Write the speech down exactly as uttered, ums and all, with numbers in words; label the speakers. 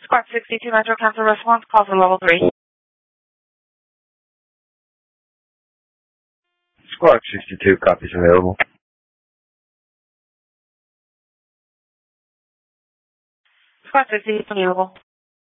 Speaker 1: Squad sixty-two Metro Council response, call for level three.
Speaker 2: Squad sixty-two, copies available.
Speaker 1: Squad sixty-two available.